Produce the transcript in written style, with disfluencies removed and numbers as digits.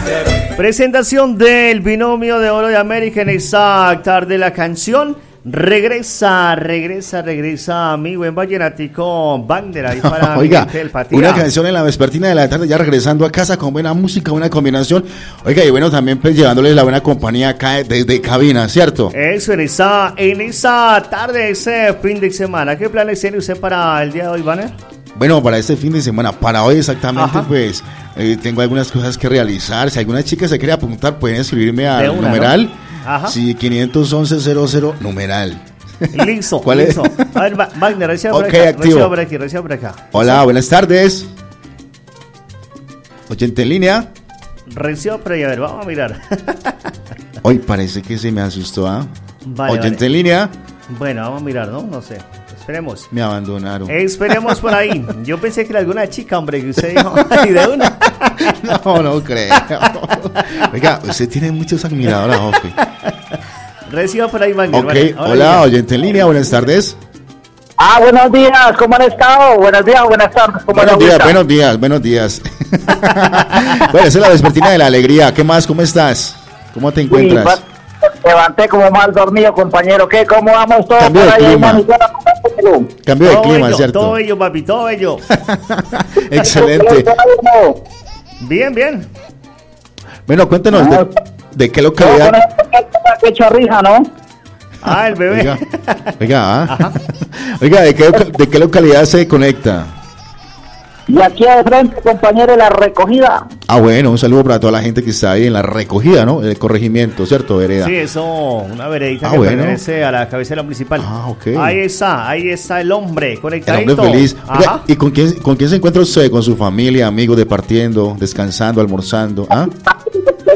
Presentación del binomio de oro de América en esta tarde. La canción regresa mi buen vallenatico Wagner ahí para oiga, el Patía. Una canción en la vespertina de la tarde, ya regresando a casa con buena música, una combinación. Oiga, y bueno, también pues llevándoles la buena compañía acá desde cabina, ¿cierto? Eso, en esa tarde, ese fin de semana. ¿Qué planes tiene usted para el día de hoy, Banner? Bueno, para este fin de semana, para hoy exactamente, Ajá. pues tengo algunas cosas que realizar. Si alguna chica se quiere apuntar, pueden escribirme al numeral, ¿no? Ajá. Sí, 511-00, numeral. Listo, ¿Cuál es? listo. A ver, Wagner, reciba activo. por acá. Hola, buenas tardes. Oyente en línea. Reciba por ahí, a ver, vamos a mirar. Hoy parece que se me asustó, ¿ah? Vale, Oyente en línea. Bueno, vamos a mirar, ¿no? No sé. Esperemos. Me abandonaron. Esperemos por ahí. Yo pensé que era alguna chica, hombre, que usted dijo. Y de una. No creo. Oiga, usted tiene muchos admiradores, Jofi. Reciba por ahí, Wagner. Ok, vale. hola, oyente en línea, buenas tardes. Buenos días, ¿cómo han estado? Buenos días, buenas tardes, ¿cómo Buenos días, gusta? buenos días. Bueno, esa es la vespertina de la alegría. ¿Qué más? ¿Cómo estás? ¿Cómo te encuentras? Sí, levanté como mal dormido, compañero. ¿Qué? ¿Cómo vamos todos? Cambio de por ahí, clima. hermano? Cambio de Todo clima, bello, ¿cierto? todo bello, papi, todo bello. Excelente. Bien. Bueno, cuéntanos de qué localidad. Qué chorrija, ¿no? El bebé. Oiga, ¿de qué localidad se conecta? Y aquí de frente, compañero, la recogida. Bueno, un saludo para toda la gente que está ahí en la recogida, ¿no? El corregimiento, ¿cierto? Vereda. Sí, eso, una veredita que pertenece a la cabecera municipal. Ok. Ahí está el hombre conectadito. El hombre feliz. Oiga, Ajá. ¿y con quién se encuentra usted? ¿Con su familia, amigos, departiendo, descansando, almorzando?